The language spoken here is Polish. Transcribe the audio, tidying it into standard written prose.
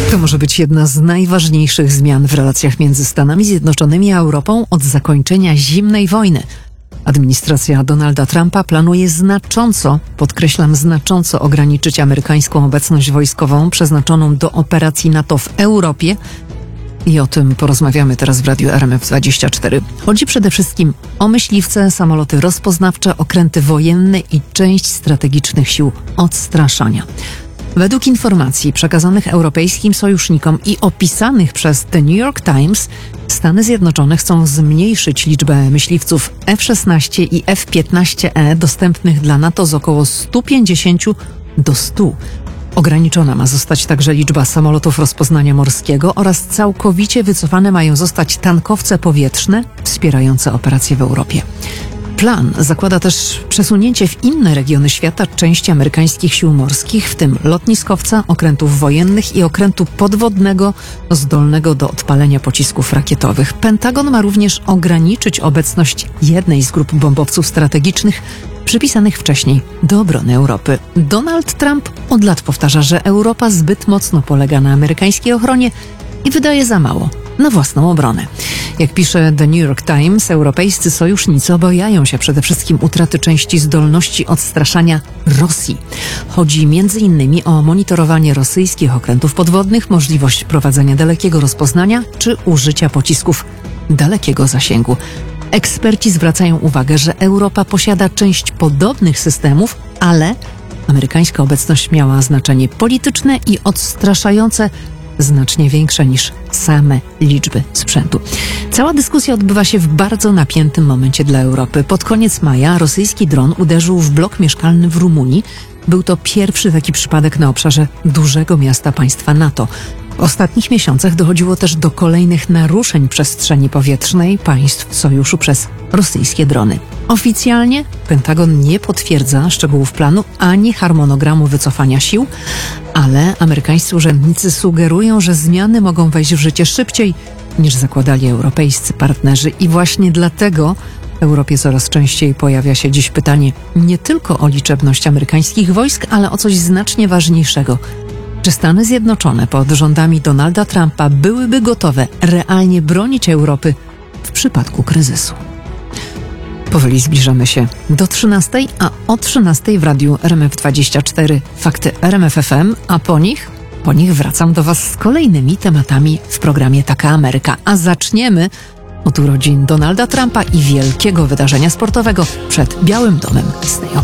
To może być jedna z najważniejszych zmian w relacjach między Stanami Zjednoczonymi a Europą od zakończenia zimnej wojny. Administracja Donalda Trumpa planuje podkreślam znacząco ograniczyć amerykańską obecność wojskową przeznaczoną do operacji NATO w Europie. I o tym porozmawiamy teraz w Radiu RMF24. Chodzi przede wszystkim o myśliwce, samoloty rozpoznawcze, okręty wojenne i część strategicznych sił odstraszania. Według informacji przekazanych europejskim sojusznikom i opisanych przez The New York Times, Stany Zjednoczone chcą zmniejszyć liczbę myśliwców F-16 i F-15E dostępnych dla NATO z około 150 do 100. Ograniczona ma zostać także liczba samolotów rozpoznania morskiego oraz całkowicie wycofane mają zostać tankowce powietrzne wspierające operacje w Europie. Plan zakłada też przesunięcie w inne regiony świata części amerykańskich sił morskich, w tym lotniskowca, okrętów wojennych i okrętu podwodnego zdolnego do odpalenia pocisków rakietowych. Pentagon ma również ograniczyć obecność jednej z grup bombowców strategicznych przypisanych wcześniej do obrony Europy. Donald Trump od lat powtarza, że Europa zbyt mocno polega na amerykańskiej ochronie i wydaje za mało na własną obronę. Jak pisze The New York Times, europejscy sojusznicy obawiają się przede wszystkim utraty części zdolności odstraszania Rosji. Chodzi m.in. o monitorowanie rosyjskich okrętów podwodnych, możliwość prowadzenia dalekiego rozpoznania czy użycia pocisków dalekiego zasięgu. Eksperci zwracają uwagę, że Europa posiada część podobnych systemów, ale amerykańska obecność miała znaczenie polityczne i odstraszające znacznie większe niż same liczby sprzętu. Cała dyskusja odbywa się w bardzo napiętym momencie dla Europy. Pod koniec maja rosyjski dron uderzył w blok mieszkalny w Rumunii. Był to pierwszy taki przypadek na obszarze dużego miasta państwa NATO. W ostatnich miesiącach dochodziło też do kolejnych naruszeń przestrzeni powietrznej państw sojuszu przez rosyjskie drony. Oficjalnie Pentagon nie potwierdza szczegółów planu ani harmonogramu wycofania sił, ale amerykańscy urzędnicy sugerują, że zmiany mogą wejść w życie szybciej niż zakładali europejscy partnerzy i właśnie dlatego w Europie coraz częściej pojawia się dziś pytanie nie tylko o liczebność amerykańskich wojsk, ale o coś znacznie ważniejszego. Czy Stany Zjednoczone pod rządami Donalda Trumpa byłyby gotowe realnie bronić Europy w przypadku kryzysu? Powoli zbliżamy się do 13, a o 13 w radiu RMF24 Fakty RMF FM, a po nich wracam do Was z kolejnymi tematami w programie Taka Ameryka. A zaczniemy od urodzin Donalda Trumpa i wielkiego wydarzenia sportowego przed Białym Domem Disneya.